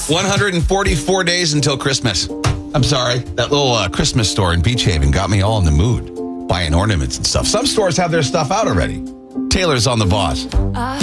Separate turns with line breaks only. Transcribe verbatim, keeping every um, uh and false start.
one hundred forty-four days until Christmas. I'm sorry. That little uh, Christmas store in Beach Haven got me all in the mood. Buying ornaments and stuff. Some stores have their stuff out already. Taylor's on The Boss.